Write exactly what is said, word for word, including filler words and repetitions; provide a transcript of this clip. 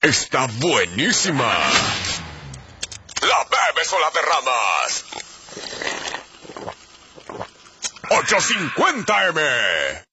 Está buenísima. ¿La bebes o la derramas? ocho cincuenta eme.